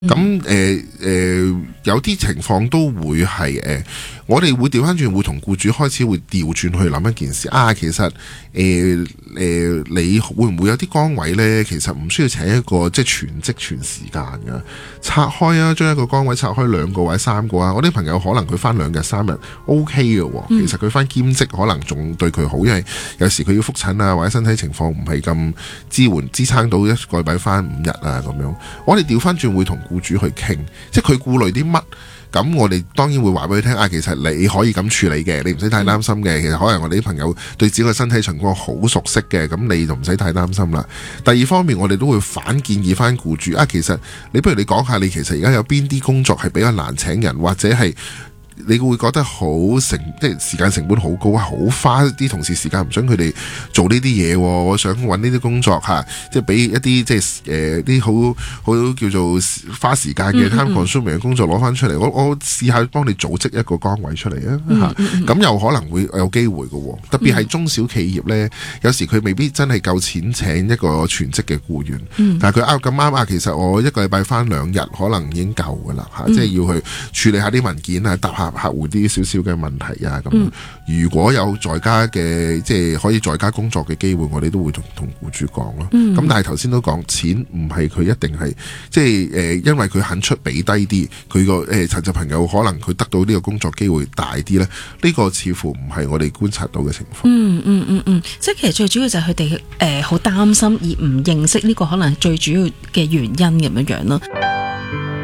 咁有啲情況都會係我哋會調翻轉，會同僱主開始會調轉去諗一件事啊。其實你會唔會有啲崗位呢？其實唔需要請一個即係全職全時間㗎，拆開啊，將一個崗位拆開2個或者3個啊。我啲朋友可能佢翻2日3日 OK 嘅喎，其實佢翻兼職可能仲對佢好，因為有時佢要覆診啊，或者身體情況唔係咁支撐到一個禮拜翻5日啊咁樣。我哋調翻轉會同僱主去傾，即係佢顧慮啲乜。咁我哋當然會話俾佢聽啊，其實你可以咁處理嘅，你唔使太擔心嘅。其實可能我哋啲朋友對自己嘅身體情況好熟悉嘅，咁你就唔使太擔心啦。第二方面，我哋都會反建議翻僱主啊，其實你不如你講下，你其實而家有邊啲工作係比較難請人，或者係你會覺得即係時間成本好高，好花啲同事時間，唔想佢哋做呢啲嘢。我想揾呢啲工作即係俾一啲即係啲好叫做花時間嘅 time consuming 嘅工作攞翻出嚟。我試下幫你組織一個崗位出嚟啊！咁又可能會有機會嘅，特別係中小企業呢，有時佢未必真係夠錢請一個全職嘅僱員，但係佢咁啱其實我一個禮拜翻2日可能已經夠㗎啦，即係要去處理下啲文件啊，答下客戶啲少少嘅問題啊咁。如果有在家嘅即係可以在家工作嘅機會，我哋都會同僱主講咯。咁但係頭先都講，錢唔係佢一定係即係因為佢肯出俾低啲，佢個殘疾朋友可能佢得到呢個工作機會大啲咧。呢個似乎唔係我哋觀察到嘅情況。 即係其實最主要就係佢哋好擔心而唔認識呢個可能係最主要嘅原因咁樣咯。